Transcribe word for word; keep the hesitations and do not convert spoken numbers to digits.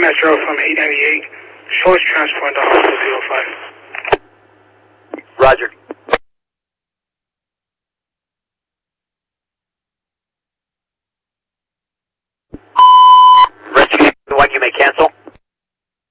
Metro from eight ninety-eight. Shorts transport to Hospital zero five. Roger.